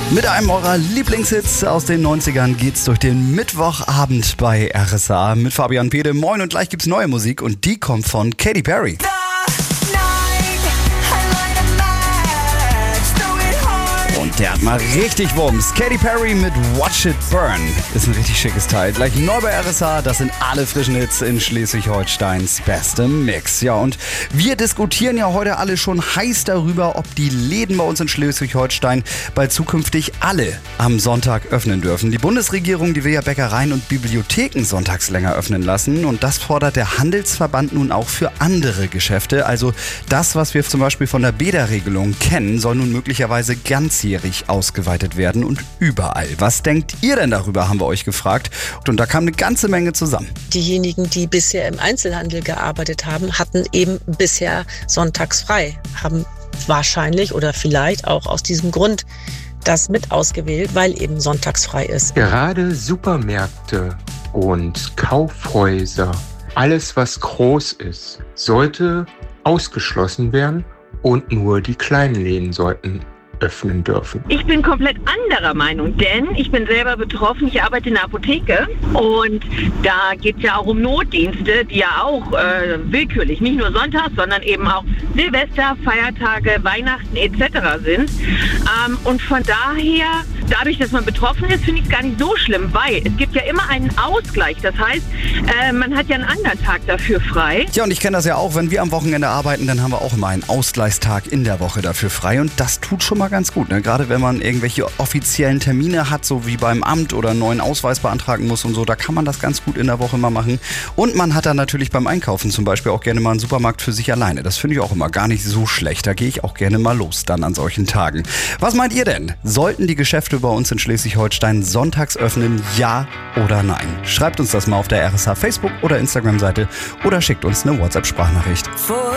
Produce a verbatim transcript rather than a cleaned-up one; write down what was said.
Mit einem eurer Lieblingshits aus den neunzigern geht's durch den Mittwochabend bei R S A mit Fabian Pede. Moin, und gleich gibt's neue Musik und die kommt von Katy Perry. Und der hat mal richtig Wumms. Katy Perry mit Watch It Burn ist ein richtig schickes Teil. Gleich neu bei R S A, das sind alle frischen Hits in Schleswig-Holsteins bestem Mix. Ja, und wir diskutieren ja heute alle schon heiß darüber, ob die Läden bei uns in Schleswig-Holstein bald zukünftig alle am Sonntag öffnen dürfen. Die Bundesregierung, die will ja Bäckereien und Bibliotheken sonntags länger öffnen lassen, und das fordert der Handelsverband nun auch für andere Geschäfte. Also das, was wir zum Beispiel von der Bäderregelung kennen, soll nun möglicherweise ganzjährig ausgeweitet werden und überall. Was denkt ihr denn darüber, haben wir euch gefragt. Und da kam eine ganze Menge zusammen. Diejenigen, die bisher im Einzelhandel gearbeitet haben, hatten eben bisher sonntags frei, haben wahrscheinlich oder vielleicht auch aus diesem Grund das mit ausgewählt, weil eben sonntags frei ist. Gerade Supermärkte und Kaufhäuser, alles was groß ist, sollte ausgeschlossen werden und nur die kleinen Läden sollten öffnen dürfen. Ich bin komplett anderer Meinung, denn ich bin selber betroffen. Ich arbeite in der Apotheke und da geht es ja auch um Notdienste, die ja auch äh, willkürlich, nicht nur sonntags, sondern eben auch Silvester, Feiertage, Weihnachten et cetera sind. Ähm, und von daher, dadurch, dass man betroffen ist, finde ich es gar nicht so schlimm, weil es gibt ja immer einen Ausgleich. Das heißt, äh, man hat ja einen anderen Tag dafür frei. Ja, und ich kenne das ja auch, wenn wir am Wochenende arbeiten, dann haben wir auch immer einen Ausgleichstag in der Woche dafür frei, und das tut schon mal ganz gut, ne? Gerade wenn man irgendwelche offiziellen Termine hat, so wie beim Amt oder einen neuen Ausweis beantragen muss und so, da kann man das ganz gut in der Woche mal machen. Und man hat dann natürlich beim Einkaufen zum Beispiel auch gerne mal einen Supermarkt für sich alleine. Das finde ich auch immer gar nicht so schlecht. Da gehe ich auch gerne mal los dann an solchen Tagen. Was meint ihr denn? Sollten die Geschäfte bei uns in Schleswig-Holstein sonntags öffnen, ja oder nein? Schreibt uns das mal auf der R S H Facebook- oder Instagram-Seite oder schickt uns eine WhatsApp-Sprachnachricht.